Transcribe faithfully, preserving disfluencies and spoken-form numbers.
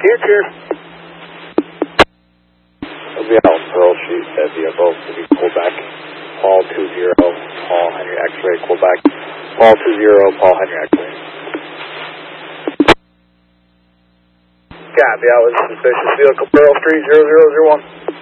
Clear, clear. We'll be out on Pearl Street, that vehicle to be pulled back. Paul two zero, Paul Henry X-ray, pull back. Paul two zero, Paul Henry X-ray. Copy, out with suspicious vehicle, Pearl Street, zero zero zero one.